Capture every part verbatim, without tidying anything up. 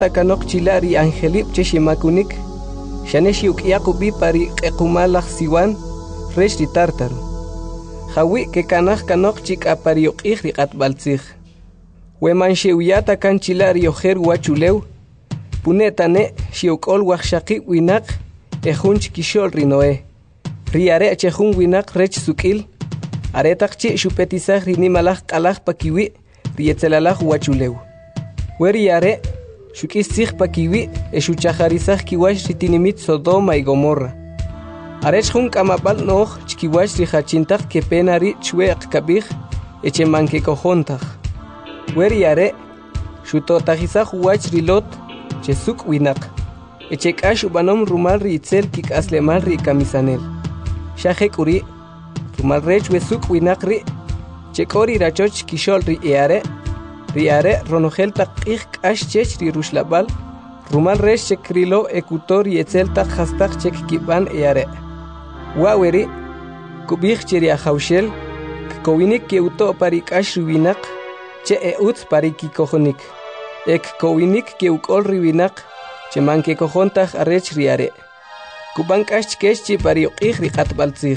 Takanok chilari angelip cheshimakunik, shaneshi ukyakubi pari ekumalach siwan, resh di tartaro. Hawi ke kanach kanok chik apari ukich rikat baltzich. Weman sheuyata kan chilari ojer wachulew, punetane shiukol wachshaki winak, ejun chikishol rinoe. Riare chejun winak rech sukil, aretak chi shupetizach rinimalach kalach pakiwi, rietzelalach wachulew. Weriare, shukisich pakiwi, eshuchajarizach kiwash ritinimit Sodoma y Gomorra. Arech jun kamabal noch, chkiwash rihachintach kepenari chweak kabich, echemanke kojontach. Weriare, shutotajizach wach rilot, chesuk winak. Echekash ubanom rumal ritzel kik aslemal ri kamisanel. Shajek uri, rumal rech wesuk winak ri, chekori rachoch kishol ri eare, riare ronogel takich kash chech ri rushlabal, rumal resh chekrilo ekutor yetzel tak hastak chek kiban eare. Waweri, kubich cheri ahaushel, kowinik ke uto parik ash riwinak, che eut pariki kohonik. Ek kowinik ke ukol riwinak, che manke kohontak arech riare. Kuban kash kesh che pariokich rikat baltzich.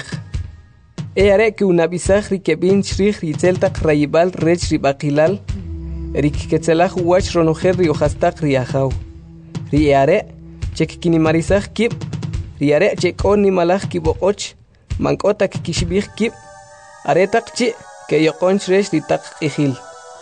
Eare ke unabisach ri kebin shrich ritzel tak rayibal rech ribakilal, Rik ketzelach wach ronojer riohastak riajau. Riare, chek kinimarizach kip, riare chek on nimalach kiboch, mankotak kishbich kip, aretak chi, ke yokonch resh ritak ihil.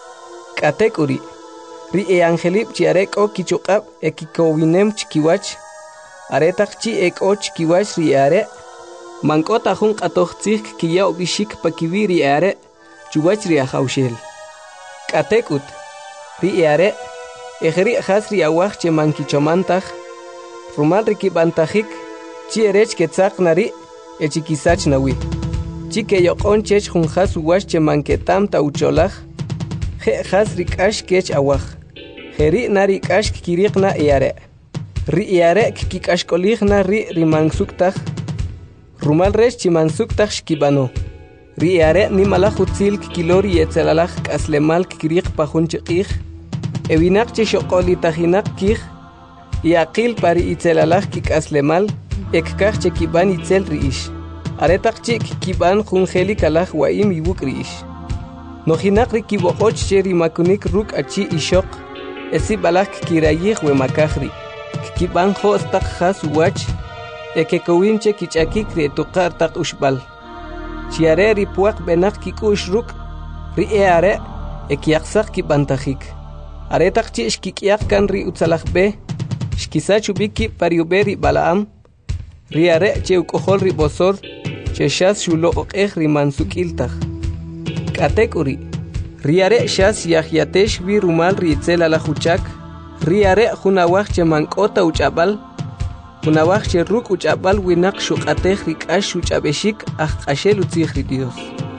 Katek uri, ri e angelip chiarek o kichukab ekikowinem chikiwach, aretak chi ek o chikiwach riare, mankota jun katochzik kiyao bishik pakiwi riare, chuwach riajaushel. Katekut. Riare, ejeri hasri awach che mankichomantach, rumal rikibantajik, chi erech ketzak nari, echikisach nawi. Chi ke yokon chech jun has uwash che manketam taucholach, je has rikash kech awach. Jeri nari kash kirikna eare. Ri eare kikash koligna ri rimansuktaj, rumal rech chimansuktaj shkibano. Riare ni malachutzil kilori etzelalach kaslemal kirik pajun chikich, evinak chishokoli tajinak kich, yaqil pari itzelalach kikaslemal, ekkach chekiban itzel riish. Aretak chik kiban jungeli kalach waim ibuk riish. Nojinak rikibohoch cheri makunik ruk achi ishok, esi balach kirayich we makachri. Kiban hostak has wach, ekekowinche kichakik retukar tak ushbal. Chiare ripuak benak kikush ruk, ri eare, ekiaksak kibantajik. Aretak chi shkikiak kan ri utzalach be, shkisachu biki pariuberi balaam, ri are che ukohol ri bosor, che shas shulo okech ri mansukiltaj. Katek uri, ri are shas yahyatesh vi rumal ri itzel alajuchak, ri are junawach che mankota uchabal, Unawach che ruk uchabal winak shukatech rikash uchabeshik ach ashel utzich Dios.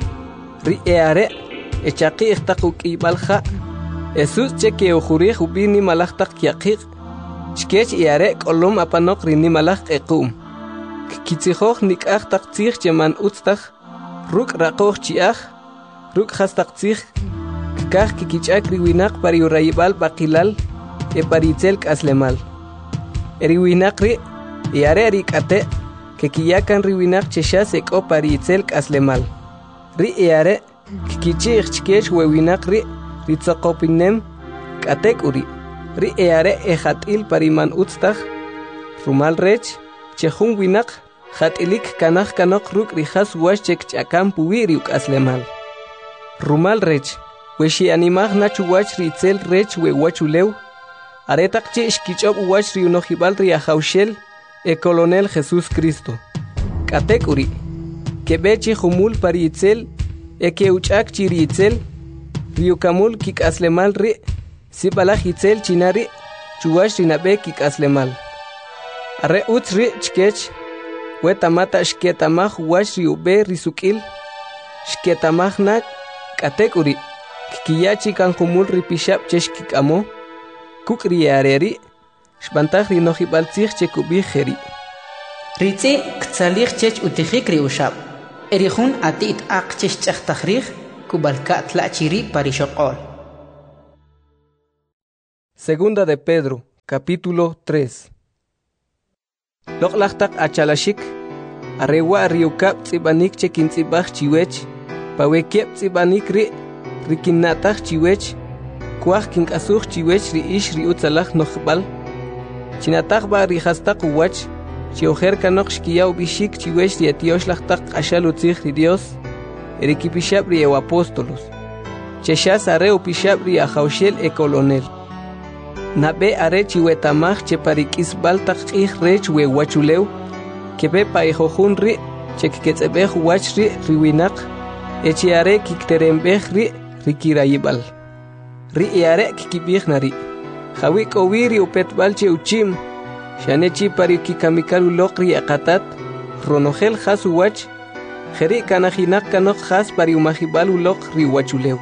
Ri eare echaki ichtakuk ibalja. Jesus che ke ujurich ubini malachtak yakik. Chkech eare kolom apanok rini malach ekum. Kitzichoch nikach tak tzich che man utztach. Ruk rakoch chiach. Ruk hastak tzich. Kach kikichak riwinak pari urayibal bakilal. E paritzel kaslemal. Eriwinak ri Iare rikate, que kiyakan riwinak cheshas eko paritzel kaslemal. Ri iare, kikichich chkech wewinak ri, ritzakopinem, katek uri. Ri iare ejatil pariman utztach, rumal rech, chehun winak, jatilik kanach kanok ruk rijas washchek chakam puwiriuk aslemal. Rumal rech, weshi animach nachu wach ritzel rech we wachulew, aretak chish kichop wach riunojibal riajaushel, e colonel Jesús Cristo. Katek uri, que bechi humul pari itzel, e que uchak chiri itzel, riukamul kik aslemal ri, si balach itzel chinari, chuwash rinabe kik aslemal. Arre utz ri chkech, wetamata shketamach wash riube risukil, shketamach nak, katek uri, kikiyachi kan humul ripishap chesh kikamo, kuk riareri, Shbantaj rinojibal tzich che kubich jeri. Ritzi ktzalih chech utijik riushab. Erihun atit ak chech chachtajrich kubalka tlachiri parishokol. Segunda de Pedro, Capítulo tres. Loqlaqtaq achalashik, arewa riukap tsibanik chekin tsibaj chiwech, pawekiep tsibanik ri, rikinataq chiwech, kuaj kinkasuj chiwech ri ish ri utzalaj noqbal, chinataq ba rihastaq uwach, chiojer kanok shkiyaw bishik chiwech ri etioshlashtaq ashal utzij ri Dios, erikipishab ri ew apóstolos, cheshas are upishab ri ajawshel e colonel. Nabe are chiwetamaj che parikisbal taq'ij rech we wachulew, kebe paijojun ri, chekketzebej wach ri riwinaq, echi are kikterembej ri rikirayibal. Ri iare kikibij nari, jawi kowi ri upetbal che uchim, shanechi parikikamikal uloq ri aqatat, ronojel jas uwach, jeri kanajinak kanok jas pariumajibal uloq ri wachulew.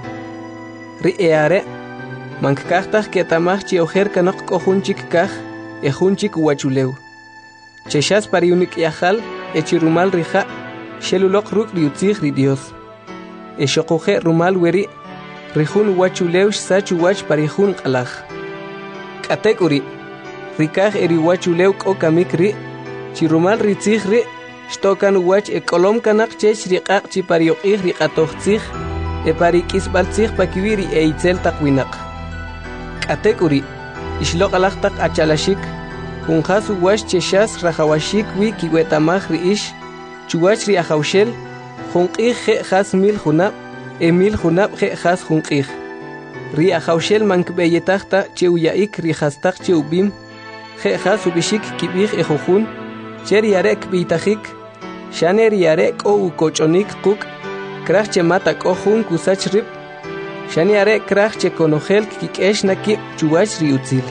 Ri iare, mankaktaj ketamaj chiojer kanok kohunchik kaj, ejunchik wachulew. Cheshas pariunik yajal, echirumal rija, shelulok ruk riutzij ri Dios. Eshokuje rumal weri, rijun wachulew sach wach parijun qalaj. Katek uri, rikaj eri wachulew kokamik ri, chirumal ritzij ri, shtokan wach e kolom kanak chech riqaq chi pariuqij riqatojtzij, e parikisbaltzij pakiwiri e itzel taqwinaq. Katek uri, ishloq alaqtaq achalashik, kunjas uwash cheshas rajawashik wi kiwetamaj ri ish, chuwach ri ajawshel, junqij je jas mil junab, e mil junab je jas junqij. Ri ajawshel mankbeyetajta che uyaik ri jastaq che ubim, je jas ubishik kibij e jujun, che riarek bitajik, shane riarek o ukochonik kuk, kraj che mata kohun kusach rib, shani are kraj che konojel kikesh nakib chuwach riutzil.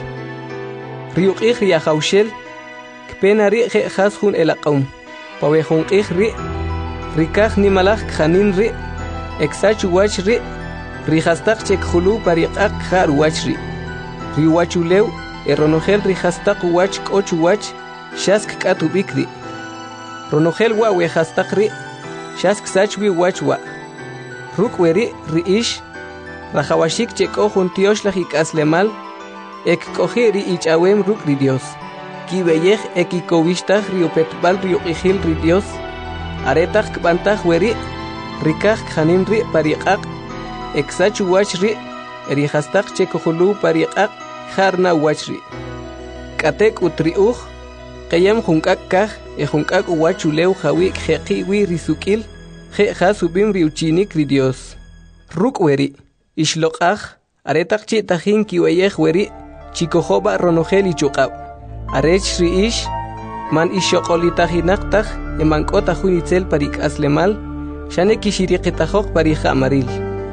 Riuqij ri ajawshel, kpena ri je jas jun elaqaum, pawe junqij ri, rikaj nimalaj kjanin ri, eksa chuwach ri, rijastaq che kjulu pariqaq kjar wach ri. Riwachulew, eronojel rijastaq wach ko chuwach, shask katubik ri. Ronojel wa wejastaq ri, shask sachwi wach wa. Ruk weri ri ish, rajawashik che kohun tioshlah ikaslemal, ek kohi ri ichawem ruk ri Dios. Kibeyej ekikowishtah ri upetbal ri uqijil ri Dios, aretaj kbantaj weri, rikaj kjanin ri pariqaq, eksachu wach ri, erijastaq che kohulu pariqaq, jarna wach ri. Katek utri uj, qayam junkak kaj, e junkak wachulew jawik jeqi wi risukil, je jasubim ri uchinik ri Dios. Ruk weri, ishloqaj, aretak chi tajin kiweyej weri, chikojoba ronojel ichuqab. Arech ri ish, man ishoqolitajinak e mankota junitzel parik aslemal, shane kishiriqitajok parija amaril.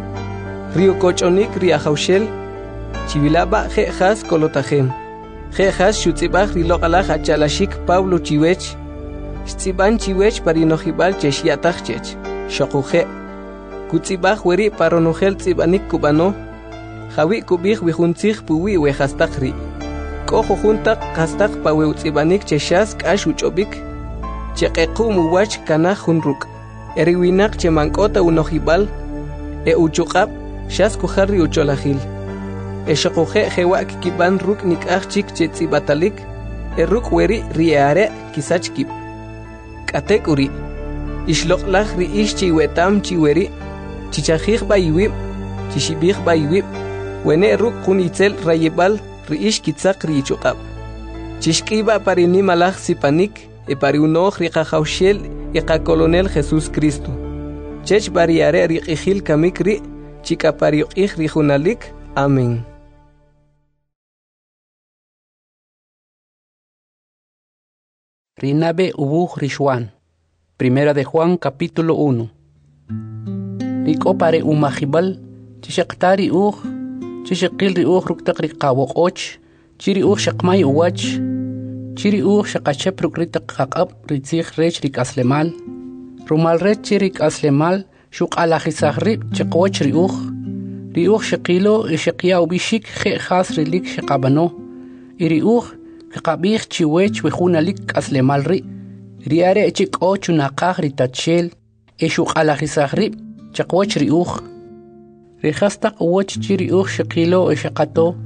Rio kochonik ri ajawshel, chivilaba je jas kolotajem. Je jas shutzibaj ri loqalaj achalashik Pablo chiwech, shtsiban chiwech parinojibal cheshiataj chech, shokuje. Kutzibaj weri paronojel tzibanik kubano, jawi kubij wijuntzij puwi wejastaq ri. Kojo juntak kastaq pawe utzibanik cheshas k'ax uch'obik, cheqequ muwach kanaj junruk, eriwinak che mankota unojibal, e uchuqab, shas kujar ri ucholajil. E shokuje jewa kikiban ruk nik'aj chik che tzibatalik, e ruk weri ri eare kisach kib. Katek uri, ishloqlaj ri ish chiwetam chiweri, chichajij bayiwib, chishibij bayiwib, wene ruk kunitzel rayibal, ri ish kitzaq ri ichuqab. Chishkiba parini malaj sipanik, e pari unoj ri qajawshel e qa colonel Jesús Cristo. Chech bariare ri qijil kamik ri, chika pari uqij ri junalik. Amén. Rinabe ubuj Rishwan. Primera de Juan capítulo uno. Riko pare umajibal, chishaktari uj, chishakil ri uj ruktaq ri qawoqoch, chiri uj shaqmay uwach, chiri uj shaqachep rukritaq qaqab ritzij rech rik aslemal, rumal rech chirik aslemal, shuk alajizaj rib chiqwoch ri uj, ri uj shaqilo i shaqya ubishik je jas rilik shaqabano, iri uj kaqabij chiwech wejunalik aslemal ri, ri are chik ochu naqaj ri tachel, e shuk alajizaj rib, chiqwoch ri uj, ri jastaq uwach chiri uj shaqilo e shaqato,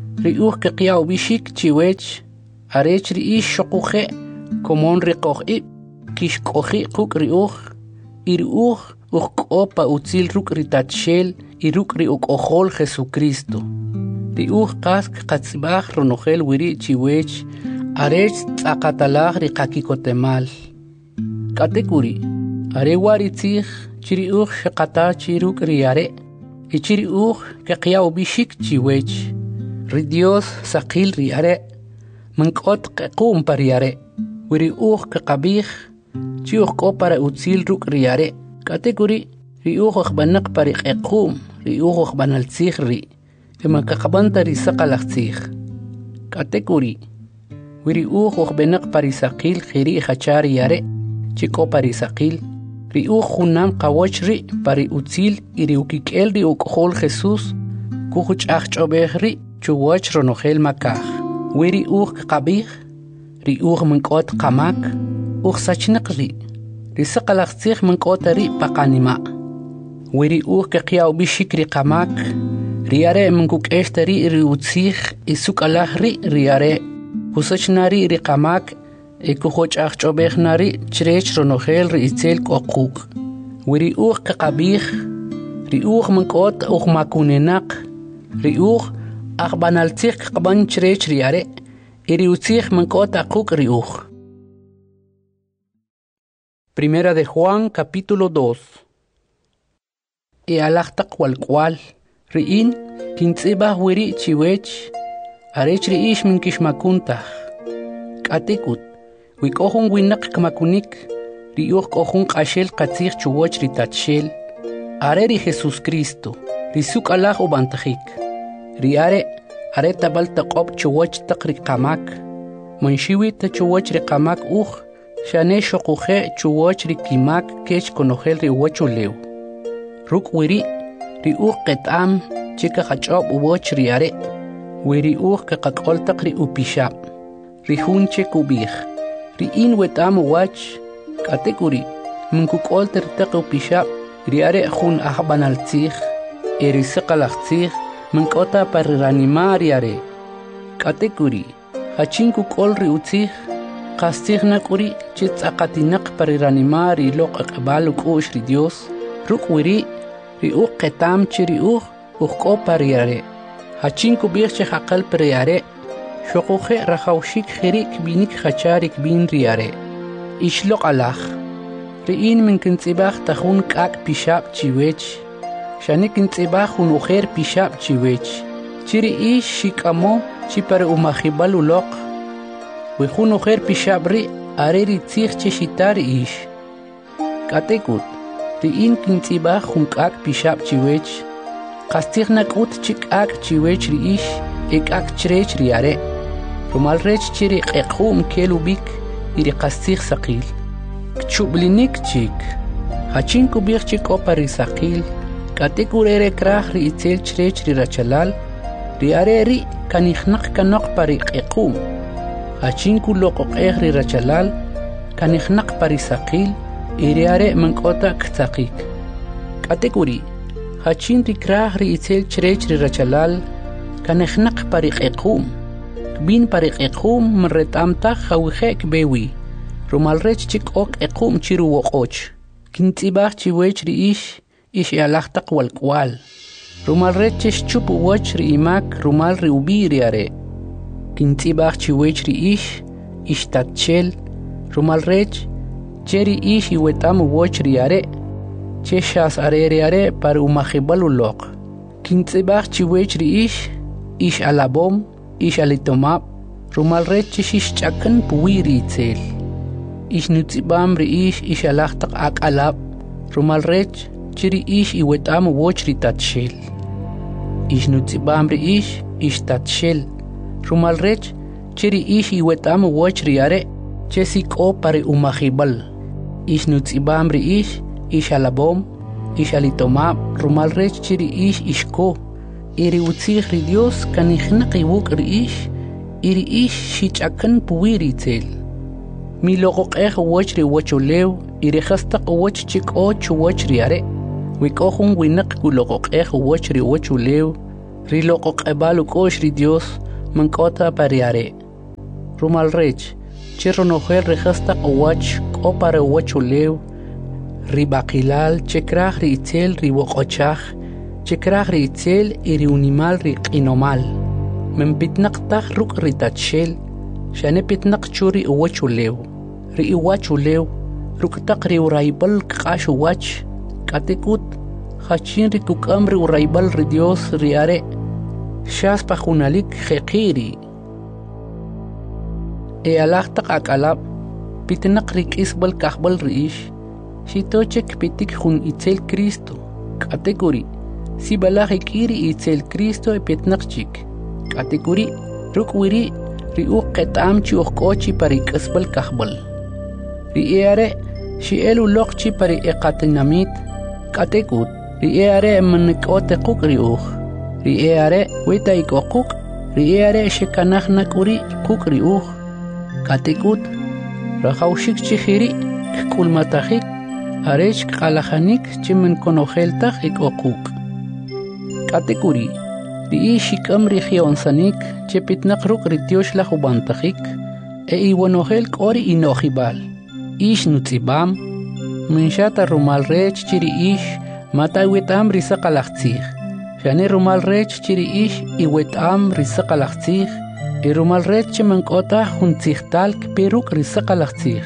riuj que qiao bishik chiwech arech riish shoquche komon riqoqi kishqoji quk riuj iriuj uqopa utzil ruk ritatshel iruk riuqojol Jesucristo riuj qask qatzibaj ronojel wiri chiwech arech tzaqatalaj riqakikotemal katekuri are waritzij chiriuj shaqata chiruk riare ichiriuj que qiao bishik chiwech ri Dios saqil riare manqot qum pariare wiri uj que qabij chiuj ko para utzil ruk riare kategori ri uj khbanaq pari qum ri uj khbanaltzij ri ema qaqbanta ri saqalaqtzij kategori wiri uj khbenaq pari saqil khiri khachar yare chiko pari saqil ri uj khunam qawoch ri pari utzil iri ukikel ri uqhol Jesus kujuch achchobej ri chuwach ronojel makaj wiri uj qabij ri uj manqot qamak uj sachnaq ri ri saqalaqtzij manqot ri paqanima wiri uj que qiao bishik ri qamak ri are manquk'eshtari ri utzij isuqalaj ri ri are usachnari ri qamak ekujoch achchobejnari chrech ronojel ri itzel qoquq wiri uj que qabij ri uj manqot uj makunenaq ri uj aqbanaltzij qaban chrech ri are iri utzij manqot aquq ri uj. Primera de Juan capítulo dos. E alaqtaq walqwal riin kintzibaj wiri chiwech arech riish min kishmakuntaj qatikut wikohun winaq kmakunik riuj kohun qashel qatzij chuwoch ritatshel are ri Jesus Cristo risuk alaj ubantajik ri are are tabal taqob chuwoch taqri qamak manshiwi ta chuwoch ri qamak uj shane shoquje chuwoch ri kimak kech konojel ri wochulew ruk wiri ri uj qetam chika qachob uwoch ri are wiri uj que qaqol taqri upishab ri hunche kubij ri in wetam wach kategori munkukol tertaq upishab ri are hun ahbanaltzij eri saqalaqtzij munkota parranimar yare kategori hachinku kol ri utzij qastij nakuri chitsaqatinaq parranimar i loq aqbal ukush ri Dios ruk wiri ri uj qetam chiri uj uj ko pariare hachinku birche haqal priare shoquje rahawshik khirik binik khacharik bin riare ishloq alaj riin min kintzibaj tajun kak pishab chiwech shanik kintzibaj un ujer pishab chiwech chiri ish shikamo chipare umajibal uloq wejun ujer pishab ri are ri tzij chishitar ish katekut riin kintzibaj un kak pishab chiwech qastij nak'ut chik'ak chiwech riish ek'ak chrech riare rumal rech chiri qeqhum kelubik iri qastij saqil kchublinik chik hachin kubij chik opari saqil katik urere kraj ri itzel chrech ri rachalal riare ri kanijnaq kanoq pari qeqhum hachin kuloqoqej ri rachalal kanijnaq pari saqil iriare mank'ota ktzaqik katik uri hachin ri kraj ri itzel chrech ri rachalal kanejnaq pari qeqhum bin pari qeqhum mretamtaj hawjek bewi rumal rech chik ok qeqhum chiru woqoch kintzibaj chiwech ri ish ish alaqtaq walqwal rumal rech chup woch ri imak rumal ri ubiri are kintzibaj chiwech ri ish ish tatchel rumal rech cheri ish iwetam woch ri are cheshas arere are par umajibal uloq kintzibaj chiwech ri ish ish alabom ish alitomab rumal rech chishish chakan puwiri itzel ish nutzibam ri ish ish alaqtaq aqalab rumal rech chiri ish iwetam woch ri tatshel ish nutzibam ri ish ish tatshel rumal rech chiri ish iwetam woch ri are chesiko pari umajibal ish nutzibam ri ish ish alabom ish alitomab rumal rech chiri ish ishko iri utzij ri Dios kanijnaq iwuk ri ish iri ish shichakan puwiri itzel mi loqoqej woch ri wochulew iri khastaq woch chik och woch ri are wikohun winaq kuloqoqej woch ri wochulew Riloko qebalu kosh ri Dios mankota pariare. Rumal rech, chirro nojel rejasta qawach qopare wachulew. Ribakilal chekrach ri itzel ri wokochach. Chekrach ri itzel iri unimal ri qinomal. Menpitnaqtach ruk ri tatshel. Shane pitnaq churi wachulew. Ri wachulew. Ruktaq ri uraibal kqash wach. Katekut. Hachin ri kukam ri uraibal ri Dios ri are. Shas pa junalik jeqiri. E alaqtaq akalab. Pitnaq ri kisbal kahbal riish. Shitochek pitik jun itzel Cristo. Katekuri. Si balaj ikiri itzel Cristo e pitnaqchik. Katekuri. Rukwiri. Ri uq qetam chi uqochi pari kisbal kahbal. Ri eare. Shi elu loqchi pari eqatinamit. Katekut. Ri eare manikoote quk ri uq. Ri eare weta ikokuk. Ri eare shekanahnak uri quk ri uq. Katekut. Rajawshik chihiri. Kulmatahik. Arech qalajanik chimen konojeltaj ikokuk. Katekuri. Ri ishikam ri gionsanik chepitnak ruk ri tiosh la jubantajik. E iwanojel kori inojibal. Ish nutzibam. Minshata rumal rech chiri ish. Mata iwetam risa kalachtzig. Shane rumal rech chiri ish iwetam risa kalachtzig. I rumal rech chimenkota juntzigtal kperuk risa kalachtzig.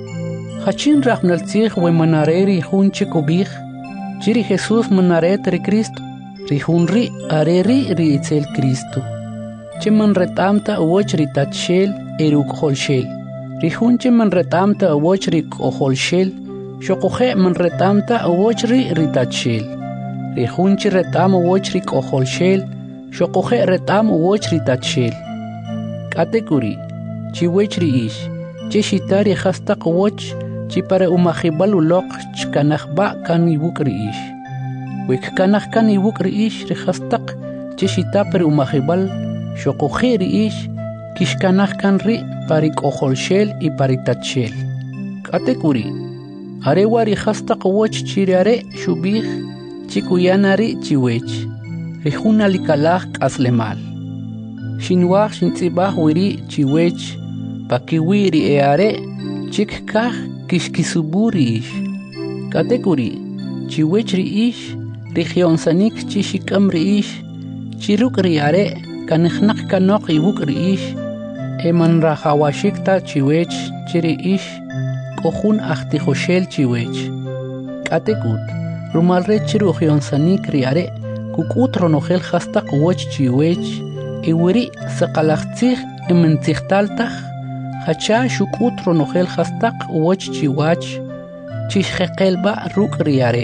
Hachin rafnaltzig we manareri jun chikubig. Chiri Jesús manaret ri Cristo. Ri junri areri ri itzel Cristo. Chiman retamta uwoch ri tatshel eruk holshel. Ri jun chiman retamta uwoch ri koholshel. Shokoje man retamta uwoch ri ri tatshel. Ri jun chi retam uwoch ri koholshel. Shokoje retam uwoch ri tatshel. Katekuri. Chiwech ri ish. Chishitari hastaq uwoch. Chi para umajibal ulok chkanajba kan ibuk ri ish. Wik kanaj kan ibuk ri ish ri hastaq chishita para umajibal shokoje ri ish kishkanaj kan ri pari koholshel y pari tatshel. Katekuri. Arewa ri hastaq woch chiriare shubij chikuyanari chiwech. Rijuna likalaj kaslemal. Shinwaj shintzibaj wiri chiwech pakiwiri eare chikkaj kishkisuburi ish. Katekuri. Chiwech ri ish rigionsanik chishikam ri ish. Chiruk ri are kanijnak kanok ibuk ri ish. Eman rajawashikta chiwech chiri ish. Kohun ajtijoshel chiwech. Katekut. Rumalre chiru rigionsanik ri are. Kukut ronojel hastaq woch chiwech. Iwiri sakalachtzig imentzigtaltaj. Hacha shukut ronojel hastaq woch chiwach. Chishjeqelba ruk riare.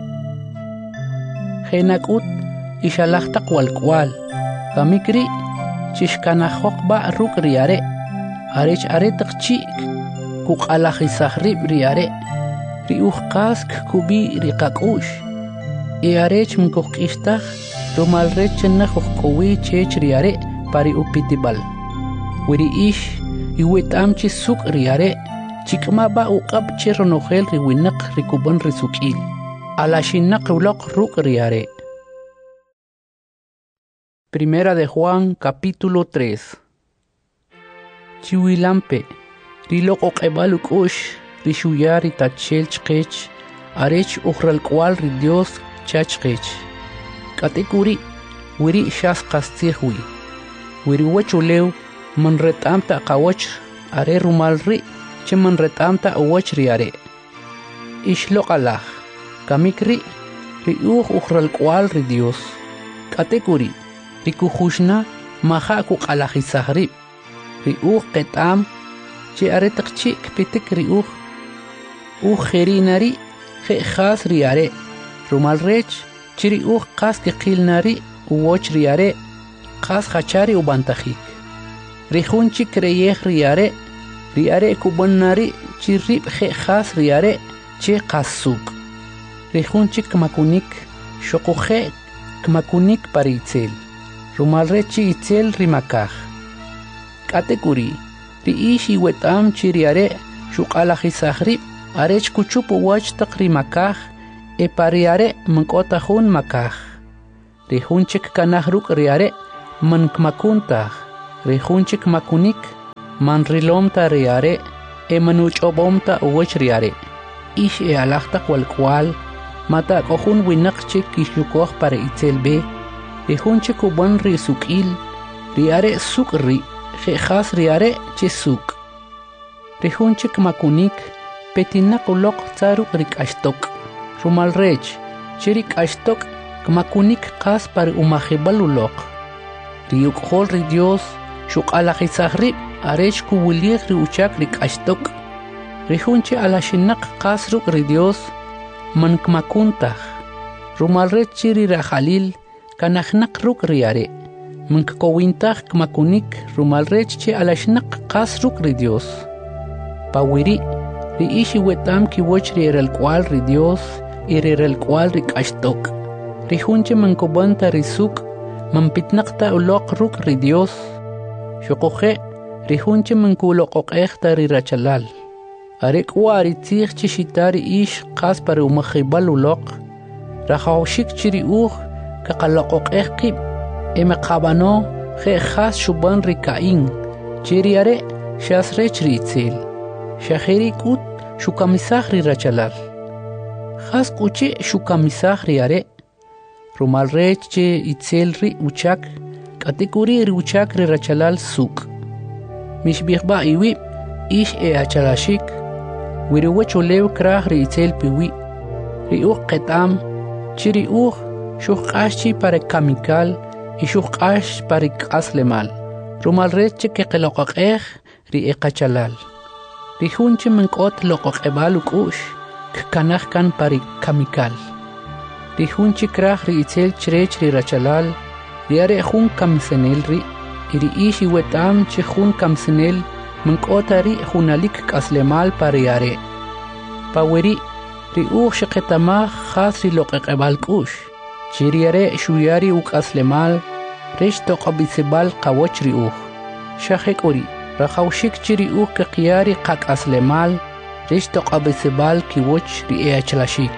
Genakut ishalaqtaq walkwal. Kamikri chishkanajokba ruk riare. Arech aretaq chik. Kuqalajisajrib riare. Riujqask kubi riqakush. E arech mkukishtaj. Rumalrech chenajojkowi chech riare pari upitibal. Wiri ish. Iwetam chi suk riare. Chikmaba uqab chi ronojel riwinak rikuban risukil. Alashinak ulok ruk riare. Primera de Juan capítulo tres. Chiwilampe. Rilok oqebaluk ush. Rishuyari tachel chkech. Arech ujral kwal ri Dios chachkech. Katekuri. Wiri shas qastihwi. Wiri wachulew. Man retamta qawach are rumalri chiman retamta awach riare. Ishloqalaj. Kamikri riuj ujral kwal ri Dios. Katekuri. Rikujushna maja kuqalajisajrib. Riuj qetam chi aretaqchi kpitik riuj. Uj jerinari jejas riare. Rumalrech chiri uj qas kiqilnari uwoch riare. Qas hachari ubantajik. Rijunchi creyej riare, riare kubonari chirrib jejas riare, che kasuk. Rijunchi kmakunik, shokuje kmakunik paritzel. Rumalrechi itzel rimakaj. Katekuri, riishi wetam chiriare, shukalajisajrib, arech kuchupu wach tak rimakaj, e pariare mkotajun makaj. rihunchik kanahruk riare man kmakuntah, rihunchik makunik man rilomta riare e manuch obomta uwech riare. Ish e alachta kwal kwal mata kohun winakchik kishukoh para itzelbe, rihunchik uban ri sukil riare suk ri khas riare che suk. Rihunchik makunik petinak ulok tsaruk rikashtok. Rumal rech chirik ashtok kmakunik kas para umahibal ulok. Riuk hol ri Dios shuk alakhisahri arech kuwilir ri uchak rikashtok. Rihunchi alashinak kas ruk ri Dios man kmakuntah. Rumal rech chiri rajalil kanachnak ruk riare. Man kowintah kmakunik rumal rech chi alashinak kas ruk ri Dios. Pawiri ri ishi wetam ki woch ri el cual ri Dios y ri el cual ri kashtok. Ri hunche man kobanta ri suk man pitnakta ulok ruk ri Dios. Shokoje ri hunche man kulok okehta ri rachalal. Arek wari tzich chi shitari ish qas para umahibal ulok. Rahawshik chiri uj kakalok okehkib eme qabano je khas shuban ri kain. Chiri are shasrech ri itzil. Shahiri kut shukamisahri rachalal. Khas kuche shukamisahri are. Rumal reche itzelri uchak. Katekuri ri uchak ri rachalal suk. Mishbihba iwi ish e achalashik. Wiri wacho lew krah ri itzel piwi. Ri uq ketam. Chiri uq shuqashi para kamikal. I shuqash para kaslemal. Rumal reche ke qilokak eh ri eqachalal. Rihunche menkot lokok ebaluk ush, kanach kan pari kamikal. Rihunche krach ri itzel chrech ri rachalal, riare hun kamsenel ri, iri ishi wetam che hun kamsenel, menkota ri hunalik kaslemal pariare. Paweri, ri ush qetamah khas ri lokok ebaluk ush, chiriare shuyari uk aslemal, resh toqabisebal qawoch ri ush. Shahek ori. Rahawshik chiri uq ke qiyari qak aslemal, rish toqabisebal ki woch ri eachlashik.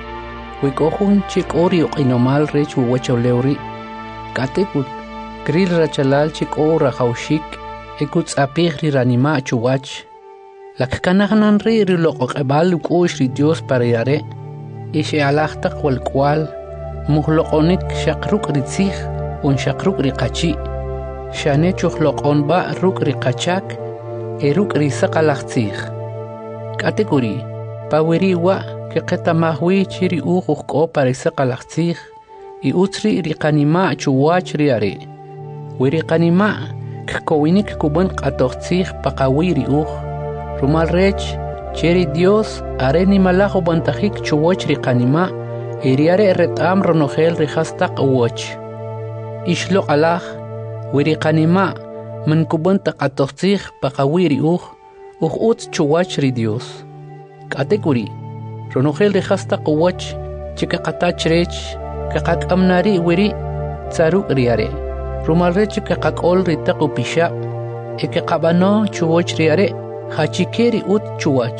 Wikohun chik ori uqinomal rich wuwachaw lewri. Katekut, kril rachalal chik o rahawshik, ekut sapih ri ranima chuwach. Lak kanahnan ri ri loqoqebal ukosh ri Dios para yare, ishe alachtak wal kwal, muhloqonik shakruk ri tzich, un shakruk ri qachi. Shane chukhloqon ba ruk ri qachak e ruk ri saqalaxtzig. Kategori paweri wa ke qetamahwi chiri uqo para saqalaxtzig i utri ri qanima chuwach ri are. Wiri qanima kkowinik kuban qatoxtzig paqawi ri uq. Rumal rech chiri Dios are ni malajo bantajik chuwach ri qanima e ri are retam ronogel ri hastaq uwach. Ishlo alaj wiri qanima man kuban taqatoxtzig paqawiri uj uj ut chuwach ri Dios. Kategori ronogel ri hasta quwach chika qatach rech kaqak amnari wiri tsaruk riare. Rumal rech kaqakol ri taqu pisha e kaqabano chuwach riare hachikeri ut chuwach.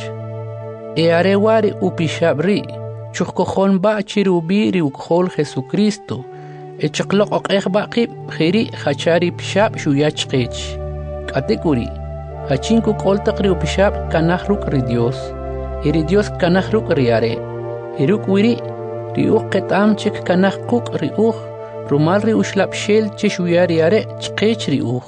E are wari upishabri chukojon ba chirubi ri ukhol Jesucristo. Echaqloq oqeq baqib khiri khachari pishab shuyach qech. Kategori hachinku qoltaqri upishab kanahruk ri Dios. Iri Dios kanahruk riare. Iruk wiri ri uqetam chik kanahquk ri uq. Rumal ri ushlab shel chishuyari are chqech ri uq.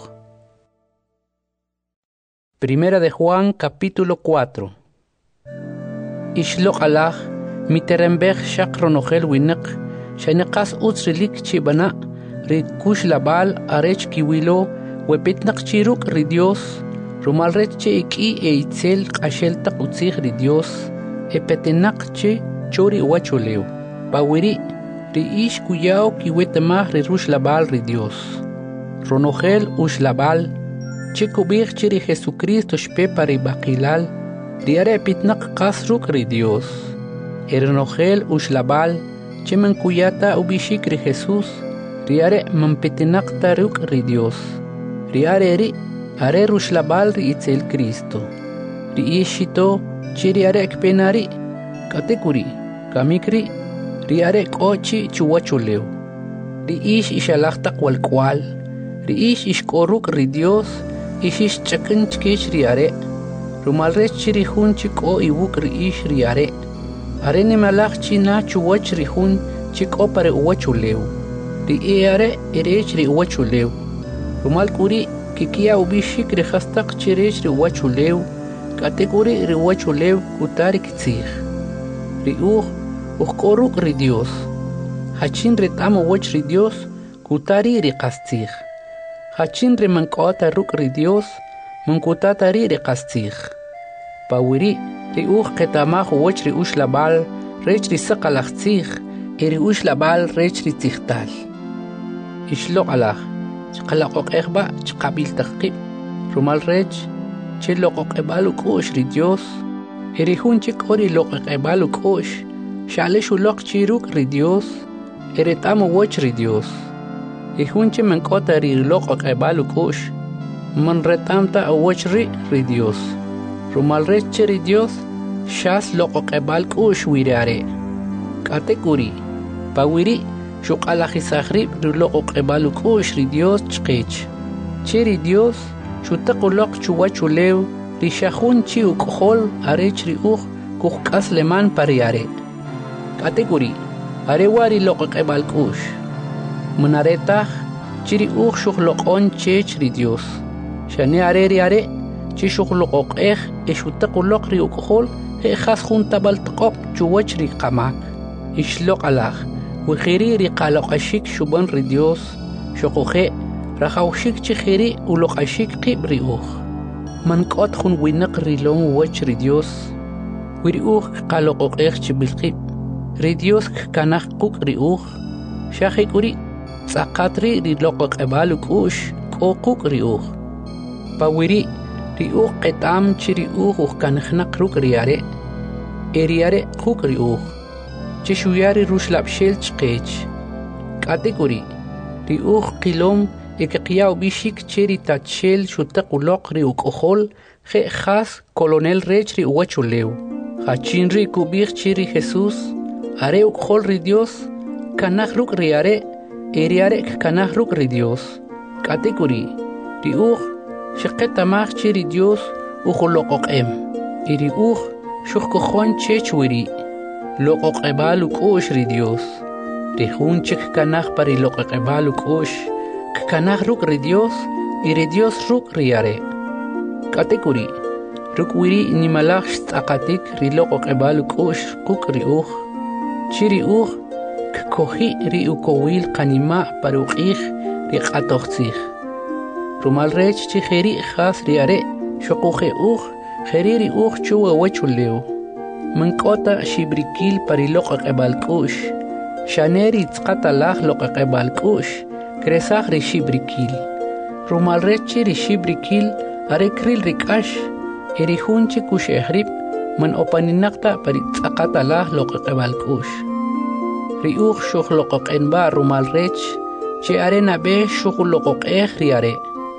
Primera de Juan capítulo cuatro. Ishloq alaj miterembech shaqronogel winak. Shaniqas utsrilik chibana ri kush labal arech kiwilo wepitnaq chiruk ri Dios rumal rech che iki e itzel qashel taq utzig ri Dios e petinaq che chori wachuleo pawiri ri ish kuyao kiwetamah ri rush labal ri Dios ronogel ush labal che kubig chiri Jesucristo shpe pari baqilal ri are pitnaq qasruk ri Dios e ronogel ush labal Cheman kuyata ubishik ri Jesús, riare mampetinakta ruk ri Dios. Riare ri, are rushlabal ri itzel Cristo. Ri ishito, chiri are ekpenari, katekuri, kamikri, riare kochi chuwachuleo. Riish ishalachtak walkwal. Riish ishkoruk ri Dios. Ishish chakin chkech riare. Rumalrech chirihun chiko iwuk riish riare. Are nimalach china chuwach rihun chiko pare uwachuleu. Riare erech ri uwachuleu. Rumal kuri kikia ubishik rihastak chirech ri uwachuleu. Kategori ri uwachuleu kutari kitzich. Riuch uchkoruk ri Dios. Hachin retam uwach ri Dios kutari ri kastich. Hachin ri mankota ruk ri Dios mankutatari ri kastich. Pawiri riuch ketamach uwach ri ush labal rech ri sakalachtzich eri ush labal rech ri tzichtal. Ishlok alach chkalakok echba chkabil takib. Rumal rech chilokok ebalu kosh ri Dios eri hunchik ori lokok ebalu kosh shalishu lok chiruk ri Dios eri tamu uwach ri Dios. Ihunche menkota ri lokok ebalu kosh man retamta uwach ri ri Dios. Rumal rech ri Dios shas lokok ebal kosh wirare. Kategori pawiri shukalachisachrib ri lokok ebalu kosh ri Dios chkech. Chiri Dios shutakulok chuwachulew ri shahun chi ukhol arech ri uch kuhkas leman pariare. Kategori are wari lokok ebal kosh. Munaretach chiri uch shuklokon chech ri Dios. Shane are ri are chi shuklokok ech eshutakulok ri ukhol he khas junta baltqok chuwach ri qamak. Ishlok alach wkhiri ri qalaqashik shuban ri Dios shokhoje rakhawshik chikhiri uloqashik qib ri uch. Mankot khun winaq ri lon wach ri Dios. Wiri uch qalaqok ech chibilqib. Ri Dios kanaq quk ri uch. Shakhikuri tsaqatri ri loqok ebaluk ush quk ri uch. Pawiri ri uch qetam chiri uch uch kanakhnaq ruk riare. Eriare quk ri uch. Chishuyari rushlabshel chqech. Kategori ri uch qilom ekeqiyaw bishik cheri tatshel shutaqulok ri ukhol khe khas colonel rech ri uwachulew. Hachin ri kubich chiri Jesus are ukhol ri Dios kanakh ruk riare eriare kanakh ruk ri Dios. Kategori ri uch shiqetamach chiri Dios ukholoqok em. Iri uch shukhkokhon chechwiri loqok ebalu kosh ri Dios. Ri hunchik kanakh pari loqok ebalu kosh kanakh ruk ri Dios iri Dios ruk riare. Kategori ruk wiri nimalach shtaqatik ri loqok ebalu kosh quk ri uch. Chiri uch kkohi ri ukowil qanima paruqih ri qatoqtzich. Rumal rech chi kheri khas riare shoqoje uch kheri ri uch chuwa wachulew. Mankota shibrikil pari loqok ebal kosh. Shaneri tzqata lach loqok ebal kosh. Kresach ri shibrikil. Rumal rechi ri shibrikil are kril rikash. Eri hunchi kush ehrib man opaninakta pari tzqata lach loqok ebal kosh. Ri uch shukh loqok enba rumal rech. Che are nabe shukh loqok eh riare.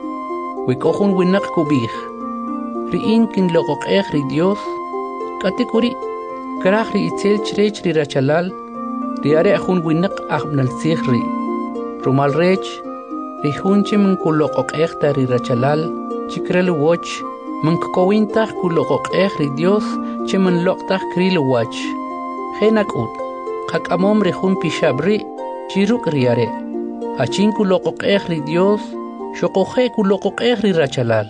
Wikohun winak kubich. Ri inkin loqok eh ri Dios. Kategori krach ri itzel chrech ri rachalal. Riare ahun winak ahbnal sikhri. Rumal rech ri hunchi man kulokok ekta ri rachalal chikrel watch man kowintach kulokok ek ri Dios che man loktach kril watch henakut qakamom ri hun pishabri chiruk riare achin kulokok ek ri Dios shokoje kulokok ek ri rachalal.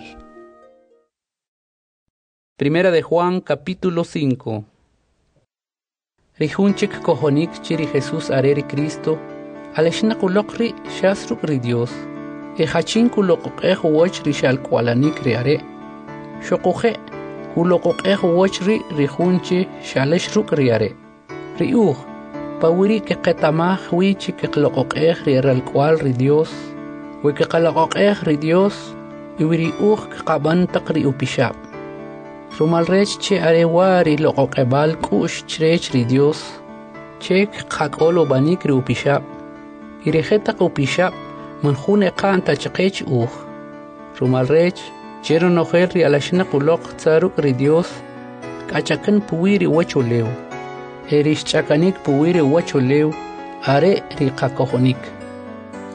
Primera de Juan capítulo cinco. Ri hunchik kohonik chiri Jesús areri Cristo Aleshna kulokri shasruk ri Dios. E hachin kulokok eh watch ri shal kwalanik riare. Shokoje kulokok eh watch ri rihunchi shaleshruk riare. Riuch pawiri ke qetamah wichi ke klokok eh ri ral kwal ri Dios. We ke kalokok eh ri Dios. Iwiri uch ke qaban taqri upishab. Rumal rech che arewa ri lokok ebal kush chrech ri Dios. Chek qakolo banik ri upishab. Irejeta kupishab manjune qanta chqech uch. Rumal rech chero nojer ri alashna kulok tsaruk ri Dios. Kachakan puwiri wachulew. Erish chakanik puwiri wachulew are ri qakohonik.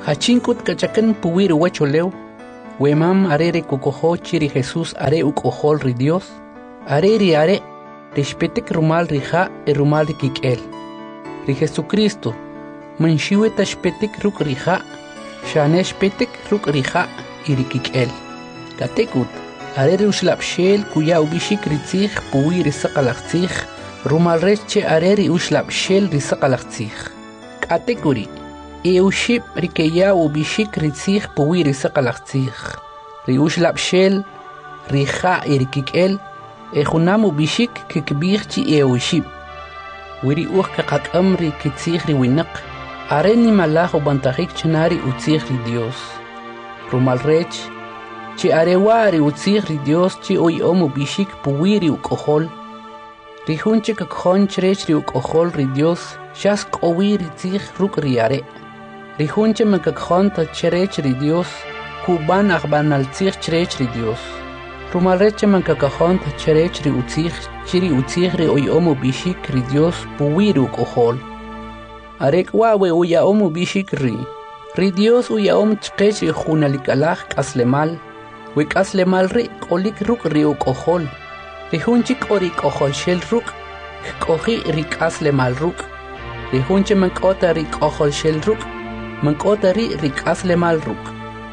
Hachinkut kachakan puwir wacholeu. Wemam arere kukoho chiri Jesús are ukohol ri Dios. Areri are respetek rumal rija e rumal rikikel. Ri Jesucristo. Manshiwe tashpetek ruk rija. Shanesh petek ruk rija irikikel. Katekut. Arere ushlapshel kuya ubishik ritzich puwir isakalachich. Rumal reche areri ushlapshel risakalachich. Katekuri. Euship rikeya ubishik ritzich puwir isakalachich. Riushlapshel rija irikikel. Ejunam ubishik kikbich chi euship. Wiri uch kakakam ri kitzich riwinak. Areni malajo bantahik chanari utzich ri Dios. Rumal rech. Chi arewari utzich ri Dios chi oy omu bishik puwiri ukohol. Rihunche kakon chrech ri ukohol ri Dios. Shas kowi ritzich ruk riare. Rihunche makakon ta chrech ri Dios. Kuban akban altzich chrech ri Dios. Rumalreche makakon ta chrech ri utzich. Chiri utzich ri oy omu bishik ri Dios puwiri ukohol. Arek wawe uya omu bishik ri. Ri Dios uya om chkech ri junalikalach kaslemal. Wik aslemal ri kolik ruk ri ukohol. Rihunchik ori kohol shel ruk. Kohi ri kaslemal ruk. Rihunche mankota ri kohol shel ruk. Mankota ri ri kaslemal ruk.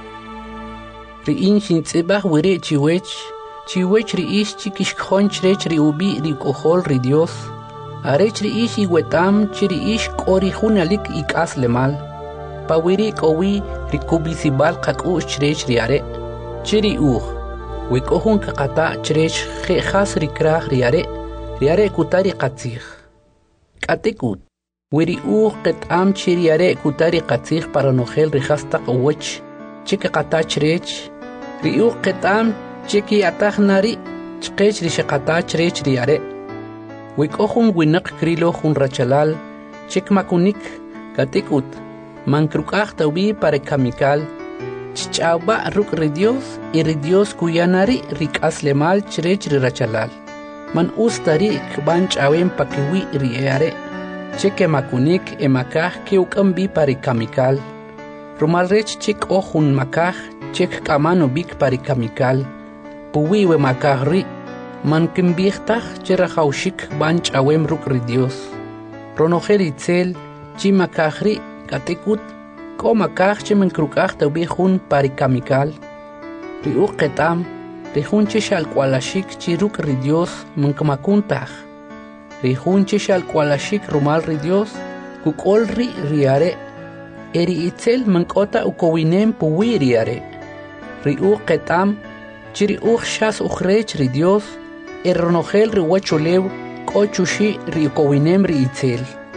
Ri inshin tzibach wiri chiwech. Chiwech ri ish chikish khonch ri ubi ri kohol ri Dios. Arech ri ish iwetam chiri ish kori junalik ikaslemal. Pawiri kowi ri kubisibal kakush chrech ri are. Chiri uj. Wikohun kakata chrech khas ri krach ri are. Ri are kutari katzich. Katekut. Wiri uj ketam chiri are kutari katzich para nogel ri hastak uwech. Chike kata chrech. Ri uj ketam chiki atach nari. Chkech ri shakata chrech ri are. Wikohun winak krilo hun rachalal. Chik makunik. Katekut. Mankrukach taubi para kamikal. Chichauba ruk ri Dios y ri Dios kuyanari rik aslemal chrech ri rachalal. Man ustari kban chawen pakiwi ri eare. Cheke makunik e makaj ke ukambi para kamikal. Rumal rech chik ohun makaj chek kamano bik para kamikal. Puwi we makaj ri. Man kimbichtach cherahaushik ban chawen ruk ri Dios. Ronogel itzel chi makaj ri. Katekut ko makach che menkrukach taubi jun para kamikal. Ri uq ketam ri jun che shal kwalashik chi ruk ri Dios menkamakuntach. Ri jun che shal kwalashik rumal ri Dios kukol ri riare. Eri itzel menkota ukowinem puwi riare. Ri uq ketam chi ri uq shas ukhrech ri Dios eronogel ri wacholew ko chushi ri ukowinem ri itzel.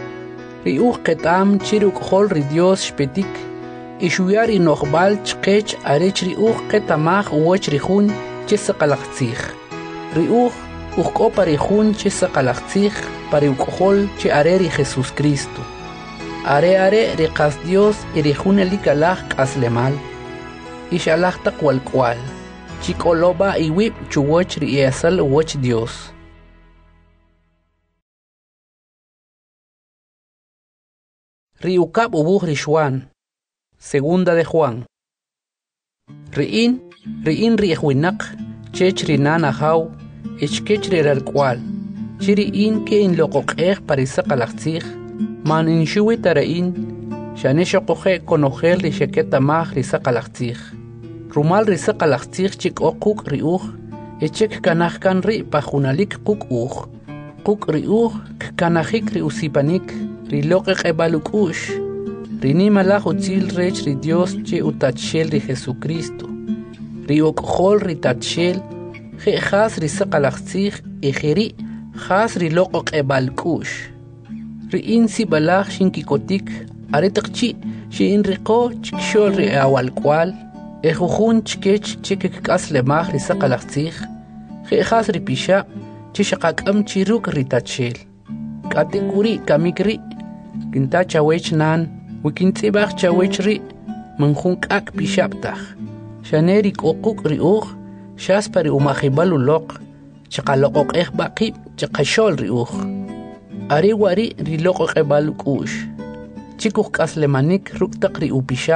Ri uj ketam chiri ukhol ri Dios shpetik. Ishuyari nochbal chkech arech ri uj ketamach uoch ri jun chesakalachtzich. Ri uj ukhko pari jun chesakalachtzich pari ukhol che are ri Jesus Cristo. Are are ri qas Dios y ri jun elikalach kaslemal. Ishalach takwal kwal. Chikoloba iwip chuwoch ri easal uoch Dios. Riukab ubuj rishwan. Segunda de Juan. Riin, riin riejwinak, chech rinana hau, echkech rirarkwal. Chiriin ke in loqoqej parisaqalachtzij, man in shuwi tarain, shaneshoqoje konojel risheketa maj risaqalachtzij. Rumal risaqalachtzij chik oquk riuj, echek kanajkan ri pajunalik quk uj. Quk riuj kanajik riusipanik, riloqeq ebalukush. Rini malaj utzil rech ri Dios che utachel ri Jesucristo. Ri okhol ri tachel, je khas ri saqalachtzij ejeri khas ri loqeq ebalkush. Ri insi balaj shinkikotik aretaqchi shin riqo chikshol ri awalkwal. Ejujun chkech chekek kaslemaj ri saqalachtzij. Je khas ri pisha chishaqakam chiruk ri tachel. Katekuri kamikri kinta chawech nan wikintzibach chawech ri manjun kak pishaptaj shaneri kokuk ri uj shaspari umajibalu loq chaqaloqoq ej baqib chaqashol ri uj ari wari ri loqoq ebalu kush chikuq kaslemanik ruktaq ri upishap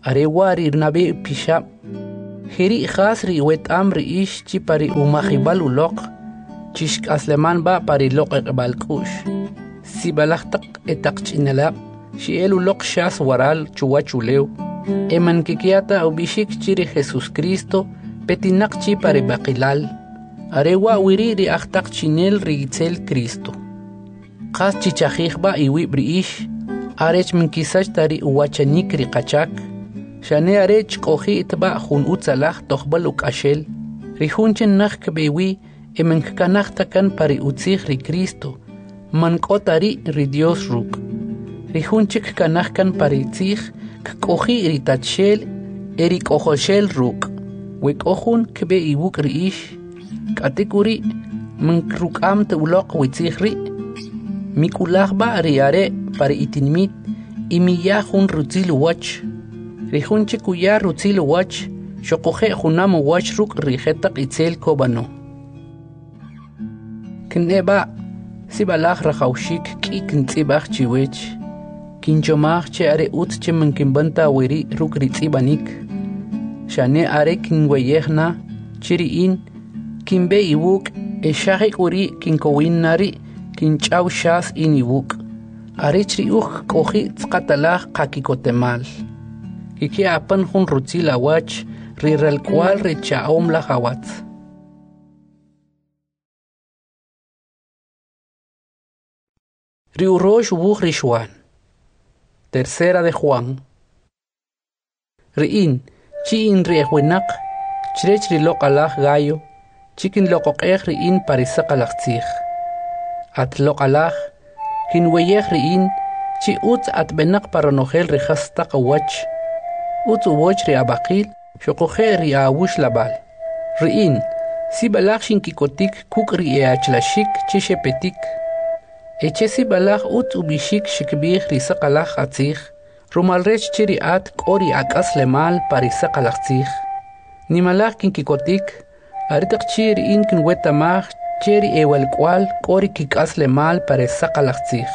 arewari nabe pishab heri khasri wet amri ish chi pari umahibal uloq chishk asleman ba pari loq eqbalkush si balaqtaq etaqchinala shiel uloq shas waral chuwachuleu eman kikiata ubishik chiri Jesus Cristo petinak chi pari baqilal arewa wiriri aqtaq chinel rigitzel Cristo qas chichajijba iwi briish arech min kisach tari uwachanik riqachak shane arech qohi itba khun utsalaj toqbal ukashel rihunchen nakh kbewi emen kanachta kan pari utzig ri Cristo man qotari ri Dios ruk rihunchik kanach kan pari tzig qohi ritachel eri qohoshel ruk wek ohun kbe iwuk riish katekuri man krukam te uloq witzig ri mikulajba riare pari itinmit imiya hun rutzil wach rihunche kuya rutzil wach shoqoje hunam wach ruk rijetaq itzel kobano kneba sibalaj rajawshik kikin tsibaj chiwech kinchomaj che are ut che mankimbanta wiri ruk ritzibanik shane are kinweyejna chiriin kimbe iwuk eshaje uri kinkowinari kinchaw shas iniwuk arichri uj qohi tzqatalaj qakikotemal kiki apan hun rutzila wach riral cual richaom la hawatz riurosh ubuj rishwan tercera de Juan riin chi in riehwenak chrech riloq alaj gayo chikin loqoqej riin parisaqalaqtzij atloq alaj kin weyej riin chi utz atbenaq paronojel rihastaq wach utz uwoch ri abaqil shoqoje ri awush labal riin si balaj shinkikotik kuk ri eachlashik chi shepetik eche si balaj utz ubishik shikbij ri saqalaj atzij rumalrech chi ri at qori akas lemal parisaqalaqtzij nimalaj kinkikotik aritaq chi riin kin wetamaj cheri ewal cual qori kikasle mal pare saqalaqtzij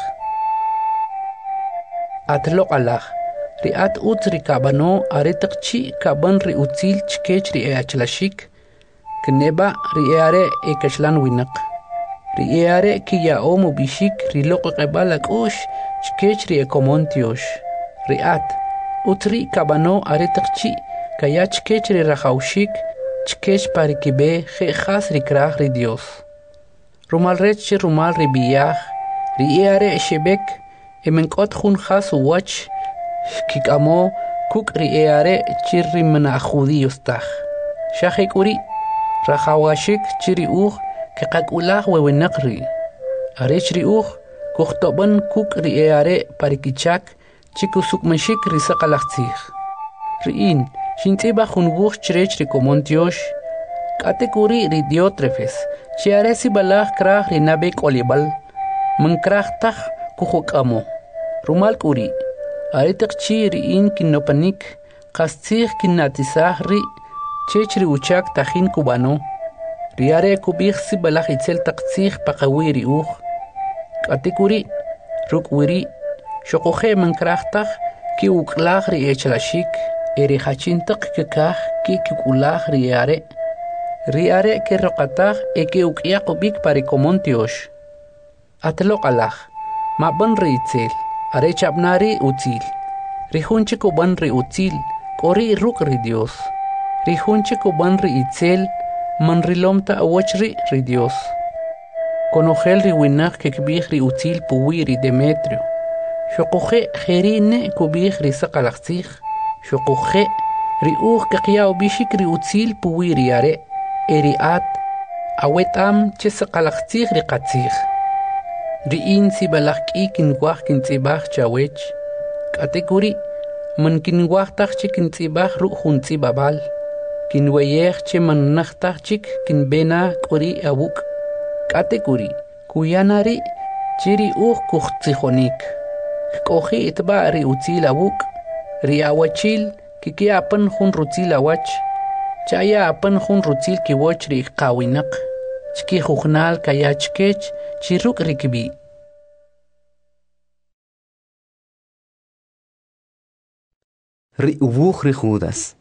atloq alaj riat utz ri kabano aritaq chi kaban ri utzil chkech ri eachlashik kneba ri eare ekashlan winaq ri eare kiyaom ubishik ri loq qebal akush chkech ri ekomontiosh riat utz ri kabano aritaq chi kaya chkech ri rajawshik chkech pari kibe khas ri kraj ri Dios rumal rech rumal ribiyaj riare shebek emenkot khun khas wach kikamo kuk riare chirri mana judíos taj shajekuri rajawashik chiri uj keqakulaj wewenaqri arech ri uj kuxtoban kuk riare parikichak chikusukmashik risaqalaqtzij riin shintiba khun buj chrech ri komontiosh katekuri ri Diótrefes chiare si balaj kraj ri nabek olibal man kraj taj kujokamo rumal kuri aritaq chi riin kinopanik qastzij kinatizaj ri chech ri uchak tajin kubano riare kubij si balaj itzel taqtzij paqawi ri uj katekuri ruk wiri shoqoje man kraj taj ki uklaj ri echlashik eri hachintaq kikaj ki kikulaj riare riare ke roqataj eke ukyaqubik parikomontiosh atloq alaj maban riitzel are chabnari utzil rihunche kuban ri utzil qori ruk ri Dios rihunche kuban ri itzel man rilomta awochri ri Dios konojel ri winaq kekbij ri utzil puwi ri Demetrio shoqoje jerine kubij ri saqalaqtzij shoqoje ri uj keqyaw bishik ri utzil puwi riare eriat awetam che saqalaqtzij ri qatzij riin si balaj k'i kinwaj kintzibaj chawech katekuri man kinwaj taj chi kintzibaj ru jun tzibabal kinweyej che man najtaj chik kinbena qori awuk katekuri kuyanari chiri uj kujtzijonik qoji itba ri utzil awuk ri awachil kikiapan jun rutzil awach chaya apan jun rutzil kiwoch ri qawinaq chki jujnal kaya chkech chiruk rikbi ri ubuj ri Judas.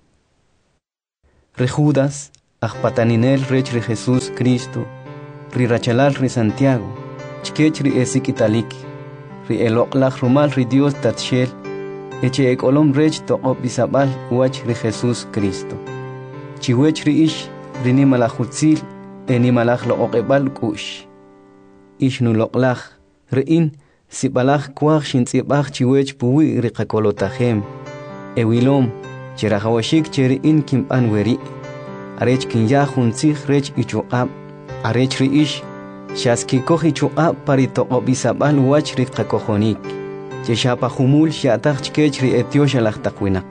Ri Judas, ajpataninel rech ri Jesús Cristo, ri rachalal ri Santiago, chkech ri esik italik, ri eloqlaj rumal ri Dios tatshel, eche ekolom rech toqop isabal wach ri Jesús Cristo. Chiwech ri ish, ri nimalajutzil, e nimalaj lo oqebal kush. Ish nu loqlaj, ri in, sibalaj kwaj shintzibaj chiwech puwi ri qakolotajem. Ewilom, cherajawashik cheri in kimpan weri. Arech kinya juntzig rech ichuqab, arech ri ish, shaskikoh ichuqab pari toqob isabal wach ri qakojonik. Cheshapa humul shataj chkech ri etiosh alajtakwinaq.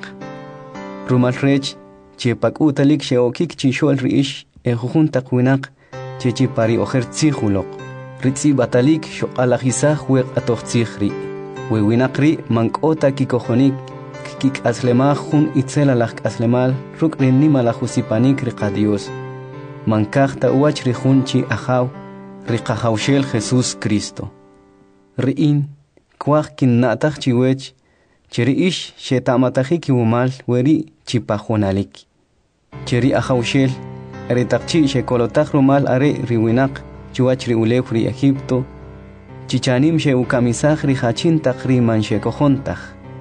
Rumal rech, chepak utalik sheokik chishol ri ish, ejujun takwinaq, chechi pari ojer tzihulok. Ritzi batalik shoqalajisaj weq atoxtzig ri. Wewinaq ri mankota kikojonik, kik aslemaj jun itzela laj aslemal, ruk ri nimalajusipanik ri qadios. Mankaj ta wach ri jun chi ajaw, ri qajawshel Jesús Cristo. Ri in, kwaj kin nataj chiwech, cheri ish shetamatajik iwumal weri chipajonalik. Cheri ajawshel, ri taqchi shekolotaj rumal are ri winaq, chuach ri ulew ri Egipto, chichanim she ukamisaj ri hachintaj ri manshekojontaj.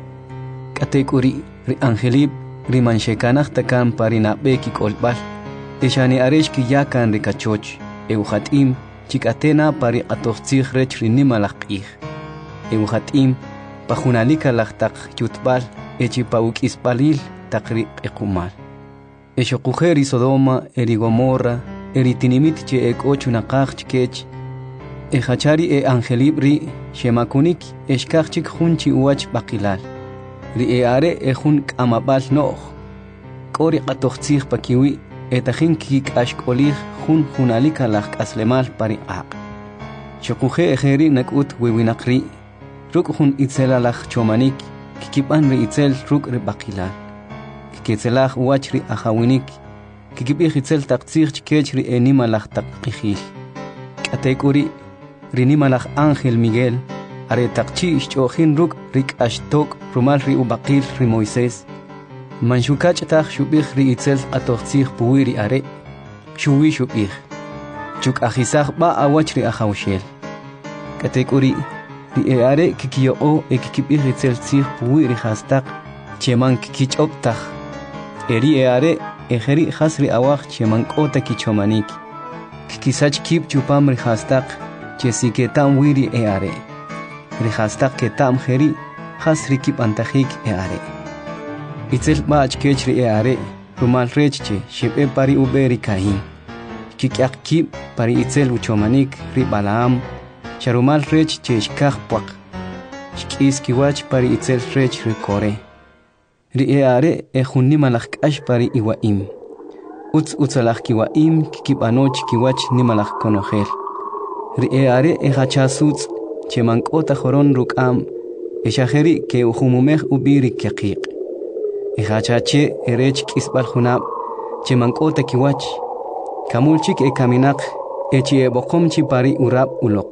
Katekuri ri angelib ri manshekanaj takan pari nabeki kolbal, eshani aresh ki yakan ri kachoch, euhatim chikatena pari atoxtzig rech ri nimalaqij. Euhatim pajunalika lajtaq yutbal, echi pauk ispalil taqri ekumal. Eshokujer Sodoma, eri Gomorra, eri tinimit che ek ocho naqaj chkech, e hachari e angelib ri, shemakunik eshkachik junchi uach bakilal. Ri e are e jun kamabal nooj. Kori qatoxtzig pakiwi, etajin kik ashkolig jun junalika laj aslemal pari aq. Shokuje ejeri nakut wiwinakri, ruk jun itzela laj chomanik, kikipan ri itzel ruk ri bakilal. Kikitzelaj uach ri ajawinik, kikipij itzel taqtzig chkech ri enima laj taqijil. Katekuri, ri nima laj Ángel Miguel, are taqchi ishchojin ruk rik ashtok rumal ri ubaqil ri Moisés. Manshukach taj shubij ri itzel atoxtzig puwiri are, shuwi shubij. Chuk ajisaj ba awach ri ajawshel. Katekuri, ri e are kikiyoo e kikipij itzel tzig puwiri hastak, cheman kikichoptaj. Eri e are ejeri hasri awaj cheman kota kichomanik. Kikisach kip chupam ri hastak, chesiketam wiri e are. Ri hastak ketam jeri, has ri kip antajik e are. Itzel ba chkech ri e are, rumal rechche, shib e pari uberi kahin. Kikyak kip pari itzel uchomanik ri Balaam, sharumal rechche shkaj puak. Shkis kiwach pari itzel rech ri Kore. Ri e are e junni malach kash pari iwaim. Utz utzalach kiwaim kikip anoch kiwach nimalach konojel. Ri e are e hachasutz, chemankota joron rukam, e shajeri ke ujumumej ubiri kiaqiq. E hachache erech kisbal junab, chemankota kiwach. Kamulchik e kaminak, e chi e bokom chi pari urab ulok.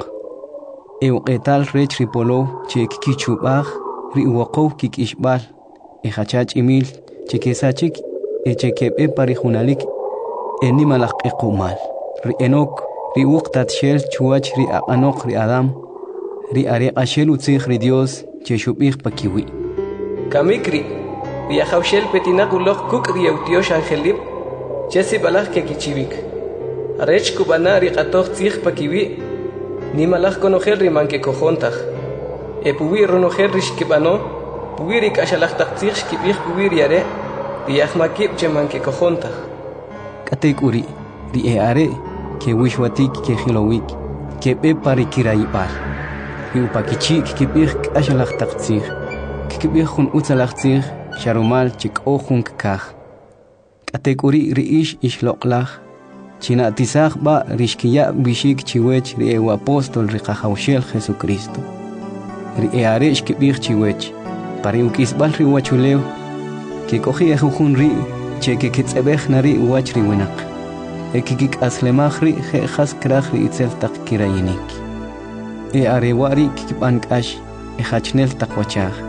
E uqetal rech ripolo, che kikichubaj, ri uwaqow kik ishbal. E hachach imil, che kesachik, e che kebe pari junalik, e nimalach ekumal. Ri enok, ri uqtat shel chuach ri anok ri Adam, ri are ashel utzig ri Dios, che shubij pakiwi. Kamikri, ri ajawshel petinak ulok kuk ri eutiosh angelib, che si balach ke kichivik. Arech kubana ri qatoch tzig pakiwi, nimalach konojel ri manke kojontaj. E puwi ronojel ri shkibano, puwi ri kashalach taqtzig shkibij puwi ri are, ri ajmakib che manke kojontaj. Katek uri, ri e are, ke wishwatik ke hilowik, ke be pari kiraibal. Ri upakichik ke bih kashalach taqtzig, ke bih jun utzalach tzig, sharumal chik ojun kakaj. Katek uri ri ish ishloqlach, china tisaj ba rishkiya bishik chiwech ri e apostol ri qajawshel Jesucristo. Ri e are shkibij chiwech, pari ukisbal ri wachulew, ke koji e jujun ri, che ke kitzebej nari wach ri winaq. E kikik aslemaj ri je jas kraj ri itzel taq kirayinik. E are wari kikipan kash, e hachnel taq wachaj.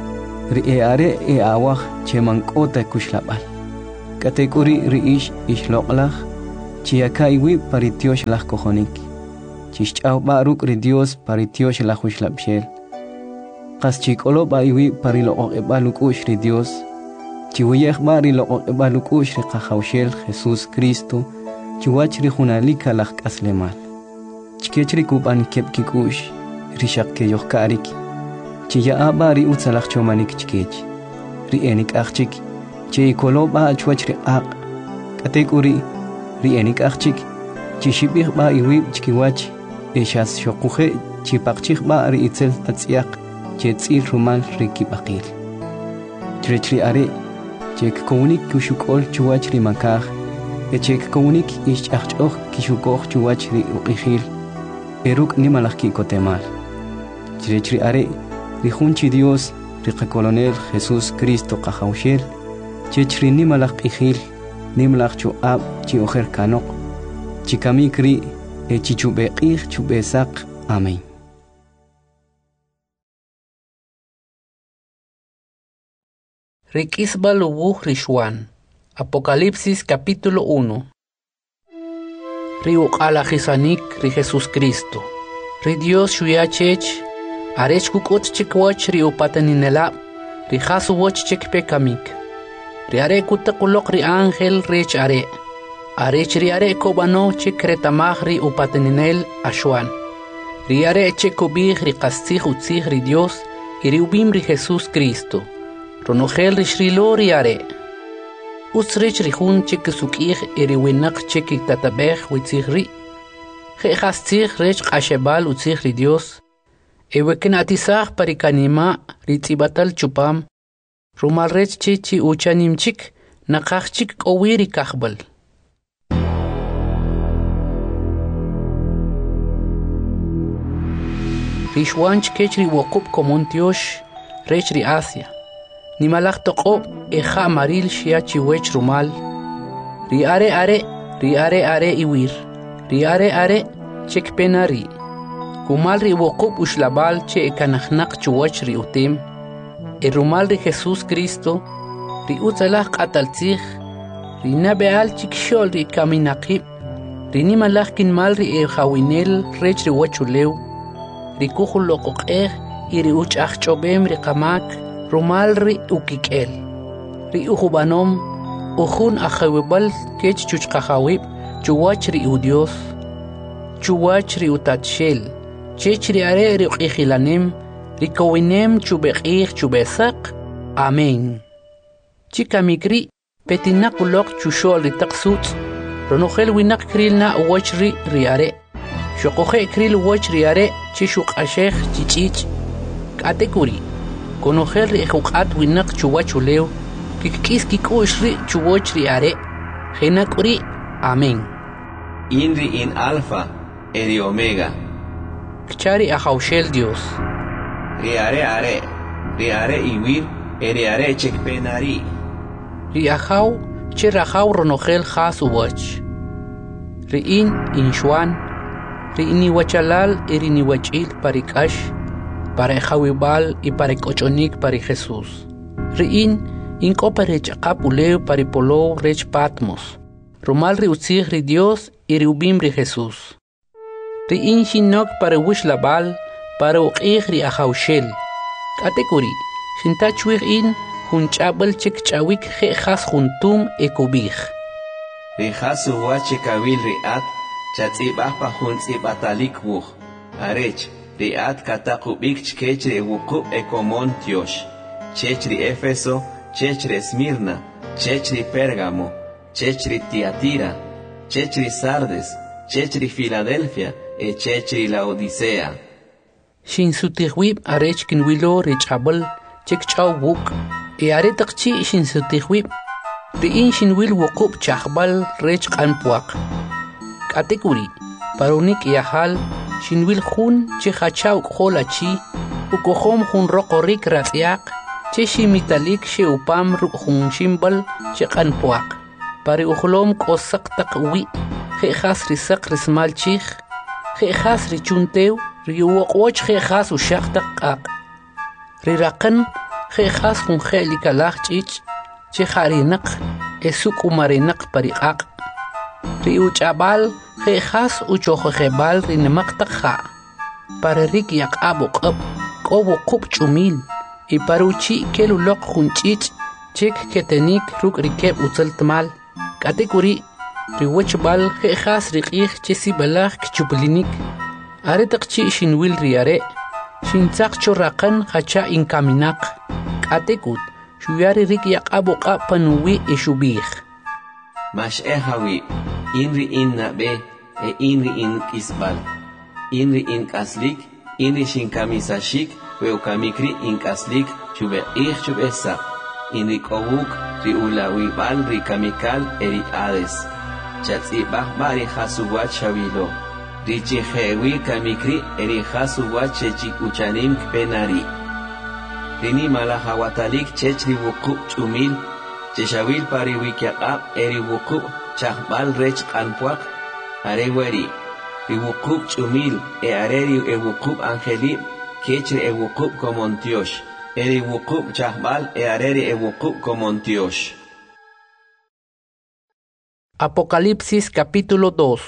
ri e are e awaj cheman kota kushlabal katekuri ri ish ishloqlaj chiaka iwi paritiosh laj kojonik chishchau baruk ri Dios paritiosh laj ushlabshel qas chikolo ba iwi parilo e balukush ri Dios chiwiyej bari lo e balukush ri qajawshel Jesus Cristo chiwach ri junalika laj kaslemal chikechri kuban kepkikush ri shakke yohkarik chiya abari utsalaj chomanik chikech ri enik achik chi kolo ba chwach ri aq katekuri ri enik achik chi shibih ba iwi chikiwach eshas shokuje chi paqchig ba ri itzel tatsiaq chi tsil rumal ri kibaqil chri are chek komunik kushukol chuwach ri makaj echek komunik ish achchoj kishukoj chuwach ri uqijil eruk nimalaj ki kotemal chri are ri junchi Dios ri qakolonel Jesus Cristo qajawshel chechri nimalaj qijil nimlaj chu ab chi ojer kanok chikamikri e chichube qij chube saq amén. Riquisbal ubuj Rishwan. Apocalipsis capítulo uno. Ri uqala jisanik ri Jesus Cristo. Ri Dios shuyachech arech kukot chikwach ri upataninela ri jasu wach chikpekamik. Ri are kutakulok ri ángel rech are. Arech ri are kobano chikretamaj ri upataninel ashwan. Ri are chekobij ri qastzij utzij ri Dios y ri ubim ri Jesus Cristo. Ronogel ri shrilo ri are. Utsrich ri jun chikisukij y ri winak chikitatabej witzij ri. Je qastzij rech qashebal utzij ri Dios. Eweken atisaj parikanima ri tzibatal chupam. Rumal rech chichi uchanimchik naqajchik k'owiri kajbal. Rishwanch kech ri wokub komontiosh rech ri Asia. Nimalaj toqob eja amaril shia chiwech rumal. Ri are are, ri are are iwir. Ri are are chek penari. Kumal ri wokub ushlabal che ekanajnaq chuwach ri utim. El rumal de Jesus Cristo, ri utzalaj qataltzij, ri nabeal chikshol ri kaminaqib, ri nimalaj kinmal ri ejawinel rech ri wachulew, ri kujul loqoqej y ri uchaj chobem ri qamak, rumal ri ukikel, ri ujubanom, ujun ajawibal kech chuchqajawib, chuwach ri udios, chuwach ri utatshel, chech ri are ri uqijilanem, Rikowinem chubeqij chubesaq. Amén. Chika mikri petinakulok chushol ri taqsut. Ronogel winak krilna wachri riare. Shokoje kril wach riare chishuk ashej chichich. Katekuri. Konogel ri huqat winak chuwachulew. Kikis kikushri chuwach riare. Genakuri. Amén. Inri in alfa eri omega. Kchari ajawshel Dios. Riare are, riare iwir, eriare chekpenari. Riajaw, chirajaw ronogel jas uwach. Riin inshwan, riini wachalal erini wachil parikash, para jawibal y para cochonik para Jesús. Riin incopa rech apuleo para polo rech patmos. Romal riutzig ri Dios y riubim ri Jesús. Riin shinok para wishlabal, para uqij ri ajawshel. Katekuri, shintachwig in hunchabal chik chawik je jas juntum ekubij. Ri jasu wache kawil ri at, chatzibah pa juntzibatalik wuj. Arech, ri at katakubik chkech ri wukub ekomon tiosh. Chech ri Efeso, chech ri Esmirna, chech ri Pérgamo, chech ri Tiatira, chech ri Sardes, chech ri Filadelfia, e chech ri Laodicea. Shin sutihwib arech kinwilo richabal chek chaw wuk e are taqchi shin sutihwib riin shin wil wuqub chahbal rech qanpuaq katekuri parunik yahal shin wil khun che khachaw kholachi ukohom khun roqorik ratsiaq che shimitalik she upam ru khun shimbal che qanpuaq pari ukhlom qosaq taqwi khe khas risaq rismal chikh khe khas richuntew riwaqoch khe khas ushaq taqaq riraqan Jejas jun jeli kalaj chich, che harinak, esuk umarinak pariqaq. Ri uchabal, jejas uchojebal rinemak takha. Para rik yak abuk up, kobo kup chumil. Y paruchi kelulok jun chich, chek ketenik ruk rikeb utzaltmal. Katekuri, riwachbal jejas rikih chesi balaj kchublinik. Aretak chi shinwil riare, shintzak chorrakan hacha inkaminak. Katekut, shuyari rik yak aboqa panuwi ishubih. Mash ehawi, inri in nabe, e inri in kisbal. Inri in kaslik, inri shinkamisashik, weukamikri in kaslik, chube ich chube sap. Inri kowuk, ri ulawi bal ri kamikal eri ades. Chatzibah bari hasuwat shavilo. Richi hewi kamikri eri hasuwat chechik uchanim kpenari. Rini malahawatalik chechri wukub chumil, cheshawil pari wikiaqab eri wukub chahbal rech kanpuak, areweri. Ri wukub chumil e areri e wukub angelib, kechri e wukub komontiosh. Eri wukub chahbal e areri e wukub komontiosh. Apocalipsis capítulo dos.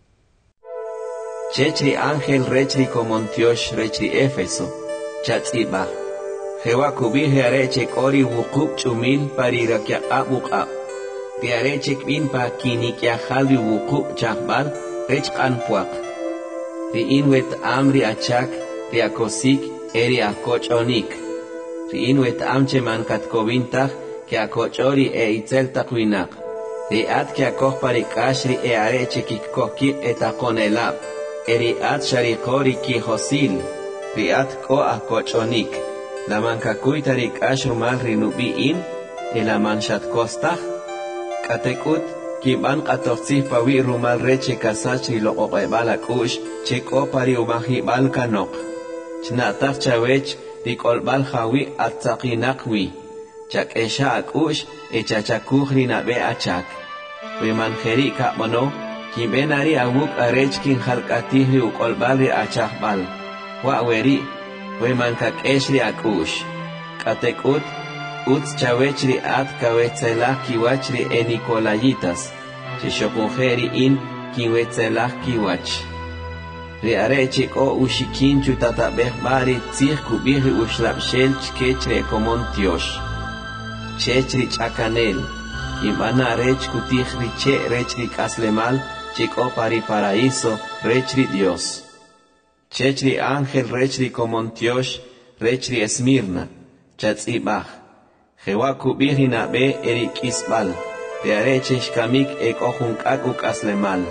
Chechri ángel rechri komontiosh rechri Éfeso, chatzibah. Jehová kubije arechek ori wukub chumil parirakia abuqa. Ti arechek bin pa kinikia halvi wukub chahbal rech kanpuak. Ti inwet amri achak, ti akosik eri akochonik. Ti inwet amche man katkovintach, ki akochori e itzel takwinak. Ti at ki akoch parikashri e arechek ikkoki etakonelab. Eri at sharikori ki hosil. Ti at ko akochonik. La mancacuy tarik ashrumal rinubiin, el amanshat kostach, katekut, kiban katoxif pawi rumal reche kasachri lo oqebala kush, cheko pari umahi bal kanok. Chnatach chawech, rikolbal hawi atzakinakwi, chak esha akush, echachakuj rinabe achak. Wemanjeri kamono, kibenari awuk arech kin halkatihri ukolbal ri achakbal. Waweri, Wemanka keshri akush. Katekut, uts chawechri at kawetzelah kiwachri e Nicolayitas. Chishokunjeri in kiwetzelah kiwach. Riarechik o ushikin chutatabeh bari tzih kubiri ushlapshel chkechri e komontiosh. Chechri chakanel. Kimana rech kutihri che rechri kaslemal, chiko pari paraíso, rechri Dios. Chechri ángel rechri komontiosh, rechri Esmirna, chatzibach. Jehová kubiri nabe erik isbal, te arechesh kamik ek ojunkak uk aslemal.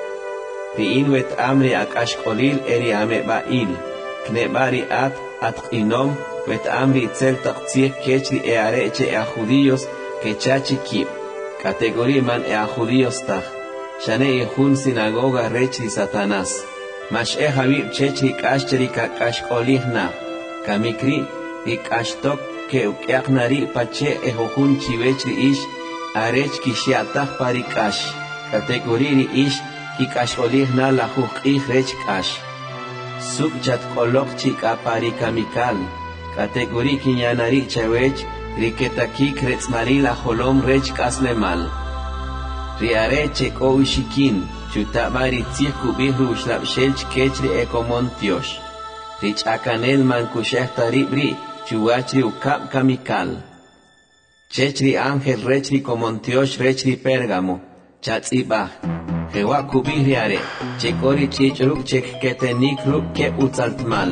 Ti inwet amri akashkolil eri ame bail, knebari at at inom, wet amri tzel taktzir kechri e areche e a judíos que chachi kip. Categoría man e a judíos tach, shane ihun sinagoga rechri Satanás. Mash e habib chechri kashcheri ka kashkolihna, kamikri i kashtok ke ukiaknari pache e hojun chivechri ish, arech kishiatach pari kash, kategoriri ish ki kashkolihna la hukih rech kash. Sub chat kolok chika pari kamikal, kategori kinyanari chawech, riketaki kretzmari la holom rech kaslemal. Riareche ko ushikin, chutabari tzih kubihu shlapshelch kechri ekomontiosh. Rich akanel man kushehta ribri, chuachri ukap kamikal. Chechri ángel rechri komontiosh rechri Pérgamo, chatzibah. Jehová kubihriare, chekori chichruk chek ketenik ruk ke utzaltmal.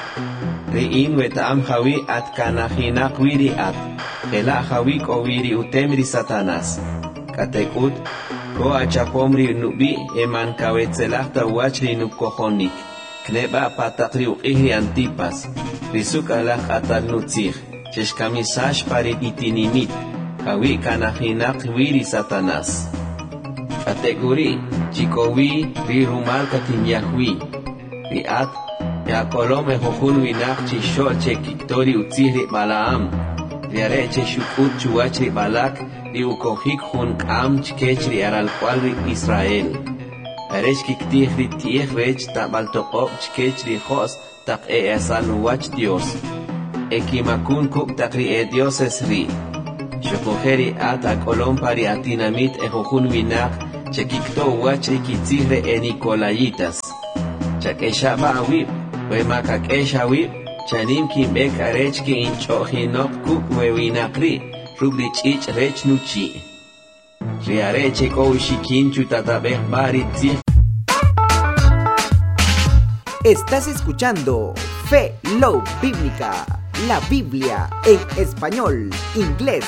Ri'in wetam hawi at kanahinak wiri at, jela hawi ko wiri utemri Satanas. Katekut, ko achapomri nubi eman kawetzelahta wachri nukohonik. Kneba patakri uqihri antipas. Risuk alach atal nutzih. Cheshkamisash pari itinimit. Hawi kanahinak wiri Satanas. Kategori, chikowi ri rumal katimyahwi. Riat, yakolome hojun winak chishol chekiktori utzihri balaam. Riareche shukut chuachri balak. Riukohik hun am chkechri aral cualri Israel. Aresh kiktihri tieh rech tabaltokop chkechri hos tak e asal wach Dios. ekimakun kup takri e dioses ri. Shokujeri ata kolon pari atinamit ejojun winak chekikto wachri kitzihre e Nicolayitas. Chakeshaba awib, wemakakesha wib, chanim kimbek arechki inchohinok kup wewinakri, rugri chich rech nuchi. Riareche koushikin chutatabek bari tzih. Estás escuchando Fe Love Bíblica, la Biblia en español, inglés